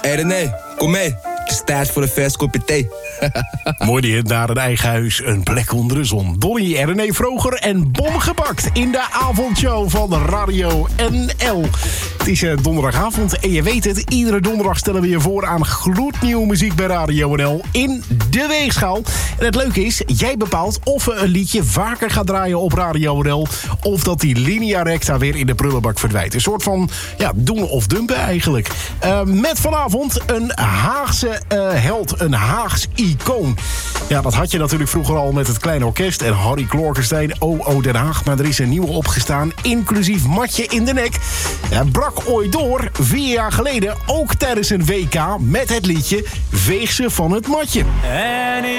Hé René, kom mee. Het is tijd voor een vers kopje thee. Mooi die naar een eigen huis, een plek onder de zon. Donnie, René Vroger en Bom gepakt in de avondshow van Radio NL. Het is donderdagavond en je weet het, iedere donderdag stellen we je voor aan gloednieuwe muziek bij Radio NL in de weegschaal. En het leuke is, jij bepaalt of we een liedje vaker gaan draaien op Radio NL of dat die linea recta weer in de prullenbak verdwijnt. Een soort van, ja, doen of dumpen eigenlijk. Met vanavond een Haagse held, een Haags icoon. Ja, dat had je natuurlijk vroeger al met het Kleine Orkest en Harry Klorkenstein, O.O. Den Haag. Maar er is een nieuwe opgestaan, inclusief matje in de nek. Ja, brak ooit door, 4 jaar geleden, ook tijdens een WK met het liedje Veeg ze van het matje.